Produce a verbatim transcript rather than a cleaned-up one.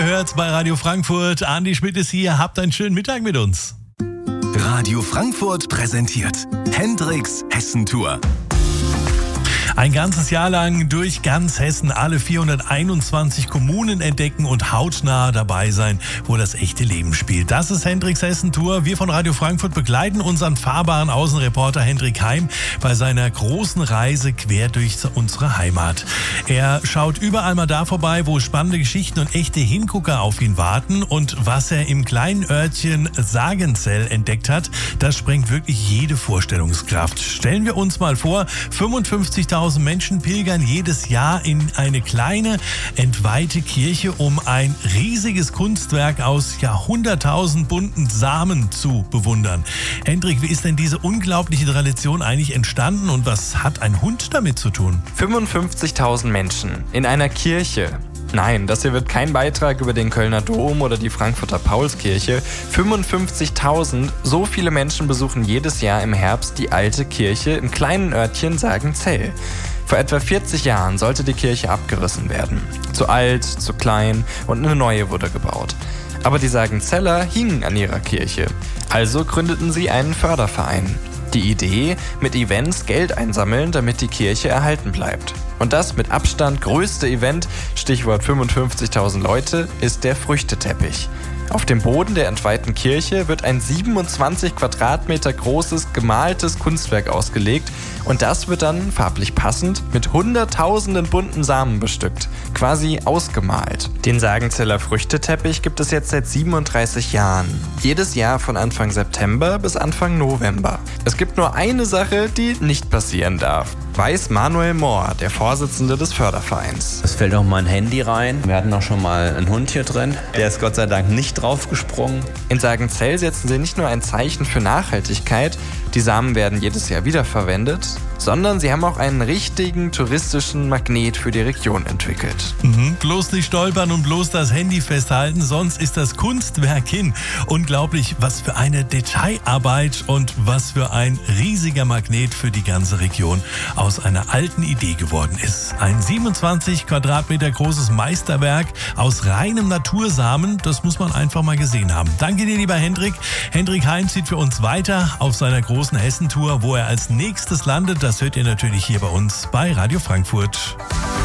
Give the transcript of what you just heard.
Hört bei Radio Frankfurt. Andi Schmidt ist hier. Habt einen schönen Mittag mit uns. Radio Frankfurt präsentiert Hendricks Hessentour. Ein ganzes Jahr lang durch ganz Hessen alle vierhunderteinundzwanzig Kommunen entdecken und hautnah dabei sein, wo das echte Leben spielt. Das ist Hendricks Hessentour. Wir von Radio Frankfurt begleiten unseren fahrbaren Außenreporter Hendrik Heim bei seiner großen Reise quer durch unsere Heimat. Er schaut überall mal da vorbei, wo spannende Geschichten und echte Hingucker auf ihn warten. Und was er im kleinen Örtchen Sagenzell entdeckt hat, das sprengt wirklich jede Vorstellungskraft. Stellen wir uns mal vor, fünfundfünfzigtausend Menschen pilgern jedes Jahr in eine kleine, entweihte Kirche, um ein riesiges Kunstwerk aus jahrhunderttausend bunten Samen zu bewundern. Hendrik, wie ist denn diese unglaubliche Tradition eigentlich entstanden und was hat ein Hund damit zu tun? fünfundfünfzigtausend Menschen in einer Kirche. Nein, das hier wird kein Beitrag über den Kölner Dom oder die Frankfurter Paulskirche. fünfundfünfzigtausend, so viele Menschen besuchen jedes Jahr im Herbst die alte Kirche im kleinen Örtchen Sagenzell. Vor etwa vierzig Jahren sollte die Kirche abgerissen werden. Zu alt, zu klein und eine neue wurde gebaut. Aber die Sagenzeller hingen an ihrer Kirche. Also gründeten sie einen Förderverein. Die Idee, mit Events Geld einsammeln, damit die Kirche erhalten bleibt. Und das mit Abstand größte Event, Stichwort fünfundfünfzigtausend Leute, ist der Früchteteppich. Auf dem Boden der entweihten Kirche wird ein siebenundzwanzig Quadratmeter großes, gemaltes Kunstwerk ausgelegt und das wird dann, farblich passend, mit hunderttausenden bunten Samen bestückt, quasi ausgemalt. Den Sagenzeller Früchteteppich gibt es jetzt seit siebenunddreißig Jahren. Jedes Jahr von Anfang September bis Anfang November. Es gibt nur eine Sache, die nicht passieren darf. Weiß Manuel Mohr, der Vorsitzende des Fördervereins. Es fällt auch mal ein Handy rein. Wir hatten auch schon mal einen Hund hier drin. Der ist Gott sei Dank nicht draufgesprungen. In Sagenzell setzen sie nicht nur ein Zeichen für Nachhaltigkeit, die Samen werden jedes Jahr wiederverwendet, sondern sie haben auch einen richtigen touristischen Magnet für die Region entwickelt. Mhm, bloß nicht stolpern und bloß das Handy festhalten, sonst ist das Kunstwerk hin. Unglaublich, was für eine Detailarbeit und was für ein riesiger Magnet für die ganze Region aus einer alten Idee geworden ist. Ein siebenundzwanzig Quadratmeter großes Meisterwerk aus reinem Natursamen, das muss man einfach mal gesehen haben. Danke dir, lieber Hendrik. Hendrik Heim zieht für uns weiter auf seiner großen Hessentour, wo er als nächstes landet. Das hört ihr natürlich hier bei uns bei Radio Frankfurt.